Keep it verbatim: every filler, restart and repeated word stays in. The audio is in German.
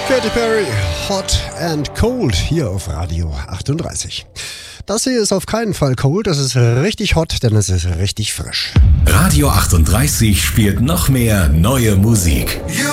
Katy Perry, Hot and Cold, hier auf Radio achtunddreißig. Das hier ist auf keinen Fall cold, das ist richtig hot, denn es ist richtig frisch. Radio achtunddreißig spielt noch mehr neue Musik.